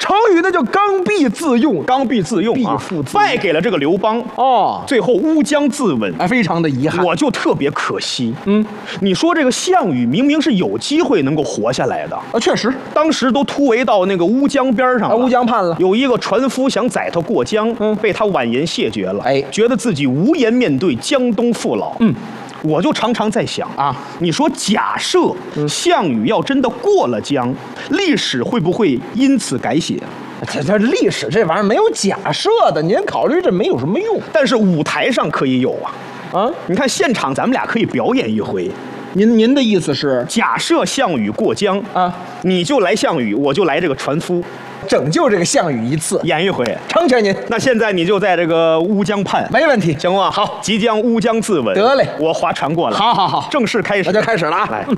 成语那叫刚愎自用， 刚愎自用啊，败给了这个刘邦哦， 最后乌江自刎， 哎，非常的遗憾。 我就特别可惜。你说这个项羽明明是有机会能够活下来的啊，确实， 当时都突围到那个乌江边上了， 乌江畔了， 有一个船夫想载他过江，被他婉言谢绝了， 哎， 觉得自己无颜面对江东父老。我就常常在想啊，你说假设项羽要真的过了江，历史会不会因此改写？ 这历史这玩意儿没有假设的，您考虑这没有什么用。 但是舞台上可以有啊。你看现场咱们俩可以表演一回。 您的意思是， 假设项羽过江啊，你就来项羽，我就来这个船夫， 拯救这个项羽一次， 演一回， 成全您。 那现在你就在这个乌江畔， 没问题， 行吗？好，即将乌江自刎， 得嘞， 我划船过来。 好好好， 正式开始， 那就开始了啊！ 来，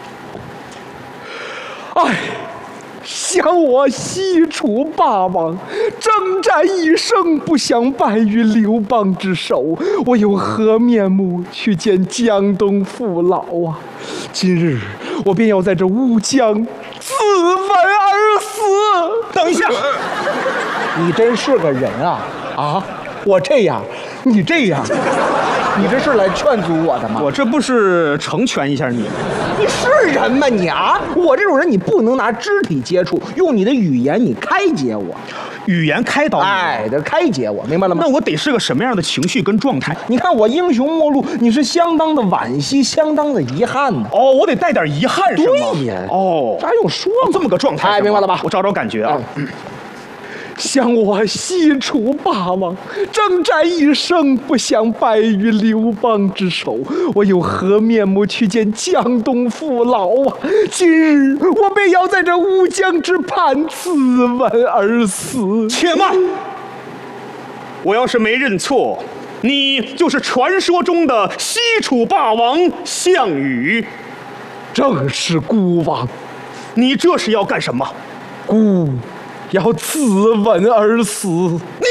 哎。想我西楚霸王，征战一生，不想败于刘邦之手，我有何面目去见江东父老啊？今日我便要在这乌江自刎而死。 等一下， 你真是个人啊！啊，我这样，你这样，你这是来劝阻我的吗？ 我这不是成全一下你吗？ 你是人吗你啊？我这种人，你不能拿肢体接触，用你的语言你开解我， 语言开导你， 哎，得开解我，明白了吗？ 那我得是个什么样的情绪跟状态？ 你看我英雄末路，你是相当的惋惜，相当的遗憾呢。 哦，我得带点遗憾是吗？ 对呀。 哦， 咋用说这么个状态？ 哎，明白了吧？ 我找找感觉啊。 想我西楚霸王，征战一生，不想败于刘邦之手，我有何面目去见江东父老啊？今日我便要在这乌江之畔自刎而死。 且慢，我要是没认错，你就是传说中的西楚霸王项羽。 正是孤王。 你这是要干什么？ 孤要自刎而死。 你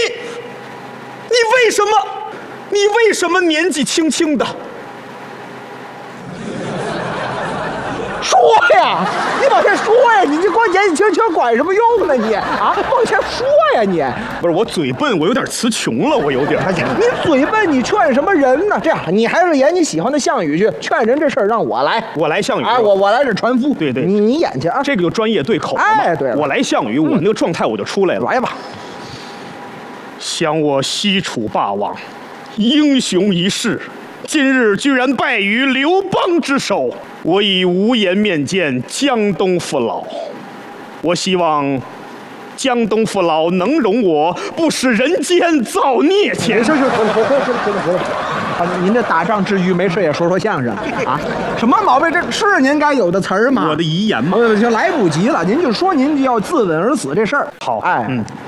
为什么年纪轻轻的？ 说呀，你往前说呀，你这光年纪轻轻管什么用呢你啊？往前说呀你。 不是我嘴笨，我有点词穷了，我有点。 你嘴笨，你劝什么人呢？这样，你还是演你喜欢的项羽去，劝人这事儿让我来。 我来项羽。 哎，我来是船夫。 对对， 你演去啊。 这个就专业对口了嘛。 哎，对了， 我来项羽，我那个状态我就出来了。 来吧。 想我西楚霸王，英雄一世，今日居然败于刘邦之手，我已无颜面见江东父老。我希望江东父老能容我，不使人间造孽钱。 行，回来。啊，您这打仗之余没事也说相声啊？什么毛病？这是您该有的词儿吗？ 我的遗言嘛。 行，来不及了，您就说您就要自刎而死这事儿。 好， 哎，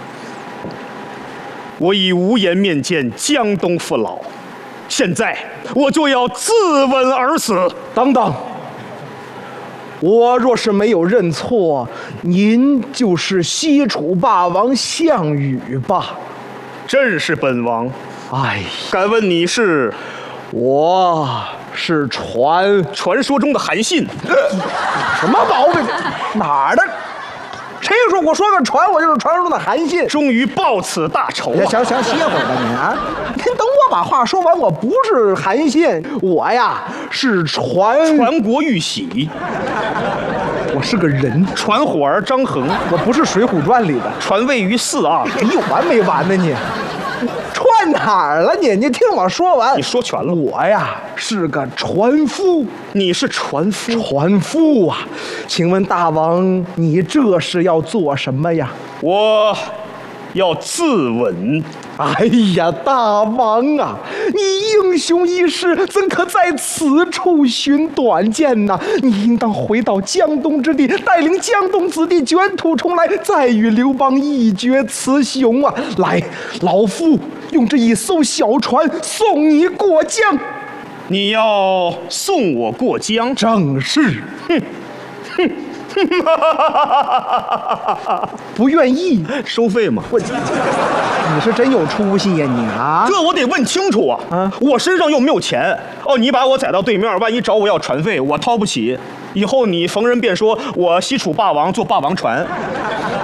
我已无颜面见江东父老，现在我就要自刎而死。 等等，我若是没有认错，您就是西楚霸王项羽吧？ 正是本王。 哎， 敢问你是？ 我是传说中的韩信。 什么毛病？哪儿的？谁说我说个船，我就是传说中的韩信？ 终于报此大仇啊！ 行，歇会儿吧您啊！您等我把话说完，我不是韩信，我呀是传国玉玺。 我是个人， 传火儿张衡， 我不是《水浒传》里的。 传位于四阿， 你有完没完呢你？串哪儿了你？你听我说完。 你说全了。 我呀是个船夫。 你是船夫？ 船夫啊！请问大王，你这是要做什么呀？ 我要自刎。 哎呀，大王啊，你英雄一世，怎可在此处寻短见呢？你应当回到江东之地，带领江东子弟卷土重来，再与刘邦一决雌雄啊！来，老夫用这一艘小船送你过江。 你要送我过江？ 正是。不愿意收费吗？ 你是真有出息呀你啊！ 这我得问清楚啊！我身上又没有钱哦，你把我载到对面，万一找我要船费，我掏不起。以后你逢人便说我西楚霸王坐霸王船。